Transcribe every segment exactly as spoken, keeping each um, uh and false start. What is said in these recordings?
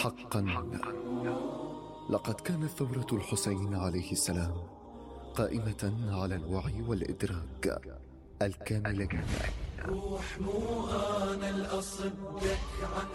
حقا لقد كانت ثورة الحسين عليه السلام قائمة على الوعي والإدراك الكاملين. روح مو أنا الأصدك عن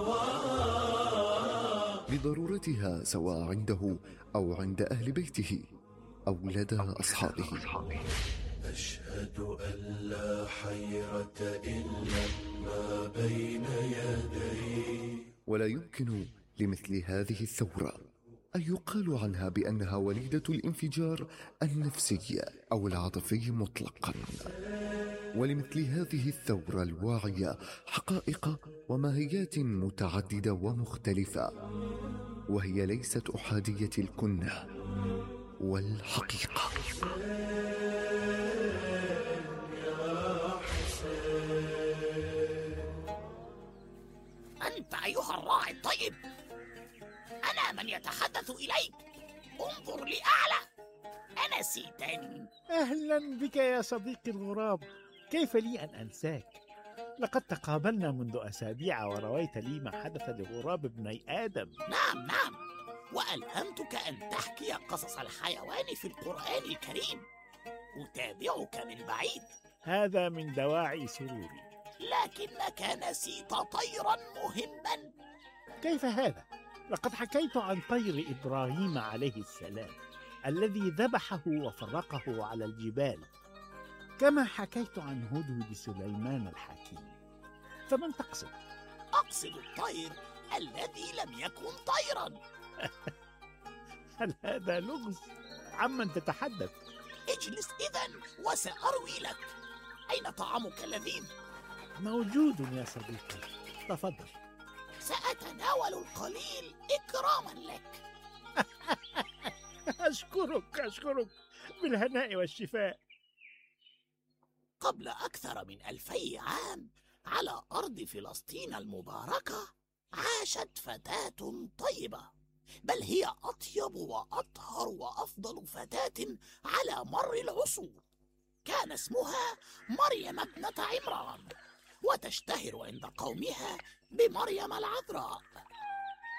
هواه بضرورتها سواء عنده أو عند أهل بيته أو لدى أصحابه. أشهد أن لا حيرة إلا ما بين يدي. ولا يمكن لمثل هذه الثورة أن يقال عنها بأنها وليدة الانفجار النفسي أو العاطفي مطلقا. ولمثل هذه الثورة الواعية حقائق وماهيات متعددة ومختلفة، وهي ليست أحادية الكنة والحقيقة. أنت أيها الراعي الطيب، أنا من يتحدث إليك، انظر لأعلى. أنسيتني؟ أهلا بك يا صديقي الغراب، كيف لي أن أنساك؟ لقد تقابلنا منذ أسابيع ورويت لي ما حدث لغراب ابني آدم. نعم نعم، وألهمتك أن تحكي قصص الحيوان في القرآن الكريم. أتابعك من بعيد، هذا من دواعي سروري. لكنك نسيت طيرا مهما. كيف هذا؟ لقد حكيت عن طير إبراهيم عليه السلام الذي ذبحه وفرقه على الجبال، كما حكيت عن هدهد سليمان الحكيم. فمن تقصد؟ أقصد الطير الذي لم يكن طيرا. هل هذا لغز؟ عمن تتحدث؟ اجلس إذن وسأروي لك. أين طعامك اللذيذ؟ موجود يا صديقي، تفضل. سأتناول القليل إكراما لك. أشكرك أشكرك، بالهناء والشفاء. قبل أكثر من ألفي عام على أرض فلسطين المباركة عاشت فتاة طيبة، بل هي أطيب وأطهر وأفضل فتاة على مر العصور. كان اسمها مريم ابنة عمران، وتشتهر عند قومها بمريم العذراء.